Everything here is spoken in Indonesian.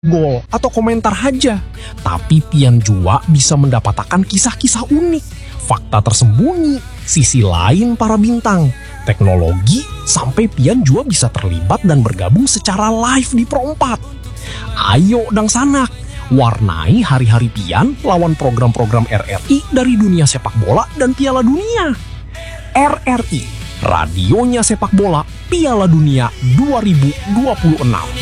gol atau komentar aja. Tapi pian jua bisa mendapatkan kisah-kisah unik, fakta tersembunyi, sisi lain para bintang, teknologi, sampai pian jua bisa terlibat dan bergabung secara live di Pro 4. Ayo dang sanak, warnai hari-hari pian lawan program-program RRI dari dunia sepak bola dan Piala Dunia. RRI, radionya sepak bola Piala Dunia 2026.